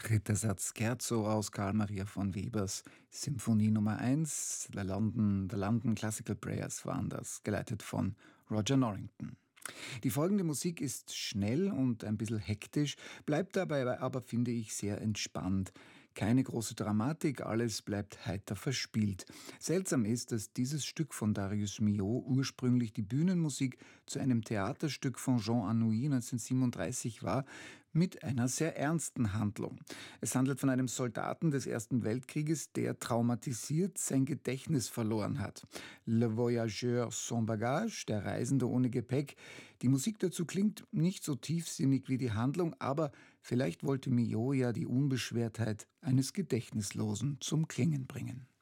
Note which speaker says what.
Speaker 1: Dritter Scherzo aus Carl Maria von Webers Symphonie Nummer 1, The London Classical Prayers waren das, geleitet von Roger Norrington. Die folgende Musik ist schnell und ein bisschen hektisch, bleibt dabei aber, finde ich, sehr entspannt. Keine große Dramatik, alles bleibt heiter verspielt. Seltsam ist, dass dieses Stück von Darius Milhaud ursprünglich die Bühnenmusik zu einem Theaterstück von Jean Anouilh 1937 war, mit einer sehr ernsten Handlung. Es handelt von einem Soldaten des Ersten Weltkrieges, der traumatisiert sein Gedächtnis verloren hat. Le Voyageur sans bagage, der Reisende ohne Gepäck. Die Musik dazu klingt nicht so tiefsinnig wie die Handlung, aber vielleicht wollte Milhaud ja die Unbeschwertheit eines Gedächtnislosen zum Klingen bringen.